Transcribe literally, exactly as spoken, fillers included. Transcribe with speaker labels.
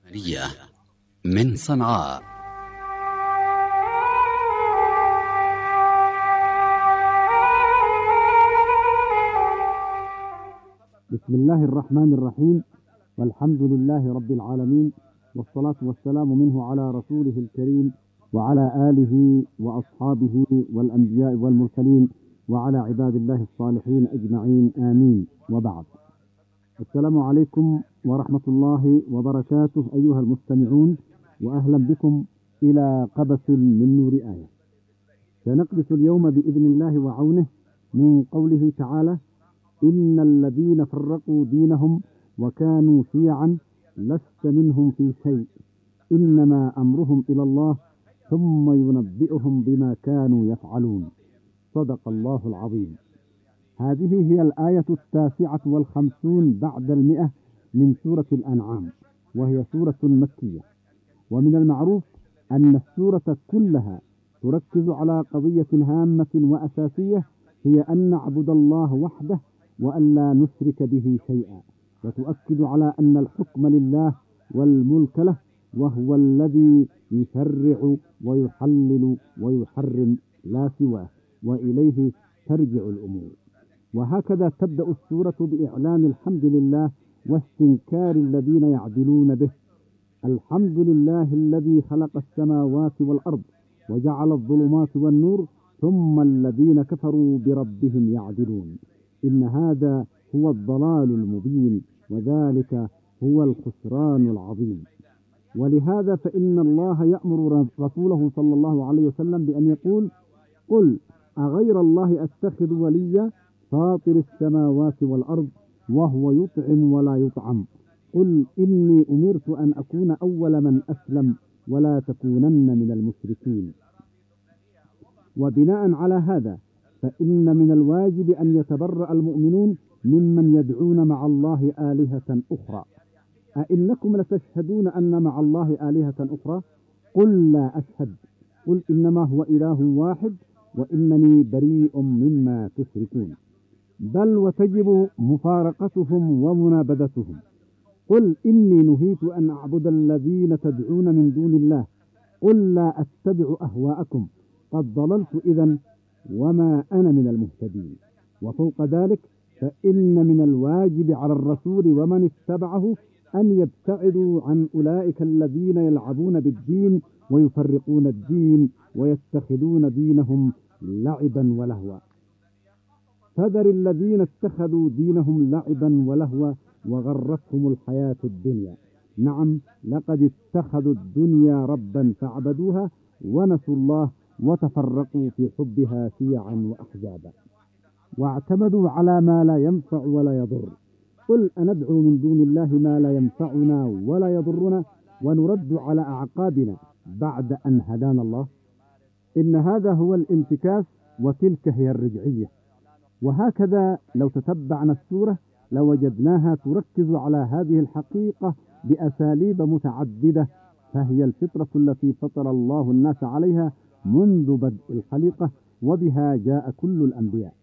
Speaker 1: الإسلامية من صنعاء.
Speaker 2: بسم الله الرحمن الرحيم، والحمد لله رب العالمين، والصلاة والسلام منه على رسوله الكريم وعلى آله وأصحابه والأنبياء والمرسلين وعلى عباد الله الصالحين أجمعين، آمين. وبعد، السلام عليكم ورحمة الله وبركاته أيها المستمعون، وأهلا بكم إلى قبس من نور آية. سنقبس اليوم بإذن الله وعونه من قوله تعالى: إن الذين فرقوا دينهم وكانوا شيعا لست منهم في شيء إنما أمرهم إلى الله ثم ينبئهم بما كانوا يفعلون. صدق الله العظيم. هذه هي الآية التاسعة والخمسون بعد المئة من سورة الأنعام، وهي سورة مكية. ومن المعروف أن السورة كلها تركز على قضية هامة وأساسية، هي أن نعبد الله وحده وأن لا نشرك به شيئا، وتؤكد على أن الحكم لله والملك له، وهو الذي يشرع ويحلل ويحرم لا سواه، وإليه ترجع الأمور. وهكذا تبدأ السورة بإعلان الحمد لله واستنكار الذين يعدلون به. الحمد لله الذي خلق السماوات والأرض وجعل الظلمات والنور ثم الذين كفروا بربهم يعدلون. إن هذا هو الضلال المبين، وذلك هو الخسران العظيم. ولهذا فإن الله يأمر رسوله صلى الله عليه وسلم بأن يقول: قل أغير الله أتخذ وليا فاطر السماوات والأرض وهو يطعم ولا يطعم، قل إني أمرت أن أكون أول من أسلم ولا تكونن من المشركين. وبناء على هذا فإن من الواجب أن يتبرأ المؤمنون ممن يدعون مع الله آلهة أخرى. أئنكم لتشهدون أن مع الله آلهة أخرى؟ قل لا أشهد، قل إنما هو إله واحد وإنني بريء مما تشركون. بل وتجب مفارقتهم ومنابذتهم. قل إني نهيت أن أعبد الذين تدعون من دون الله، قل لا أتبع أهواءكم قد ضللت إذن وما أنا من المهتدين. وفوق ذلك فإن من الواجب على الرسول ومن اتبعه أن يبتعدوا عن أولئك الذين يلعبون بالدين ويفرقون الدين ويتخذون دينهم لعبا ولهوا. فذر الذين اتخذوا دينهم لعبا ولهوا وغرتهم الحياة الدنيا. نعم، لقد اتخذوا الدنيا ربا فعبدوها ونسوا الله وتفرقوا في حبها شيعا وأحزابا، واعتمدوا على ما لا ينفع ولا يضر. قل أندعو من دون الله ما لا ينفعنا ولا يضرنا ونرد على أعقابنا بعد أن هدانا الله. إن هذا هو الانتكاس وتلك هي الرجعية. وهكذا لو تتبعنا السورة لوجدناها تركز على هذه الحقيقة بأساليب متعددة، فهي الفطرة التي فطر الله الناس عليها منذ بدء الخليقة، وبها جاء كل الأنبياء.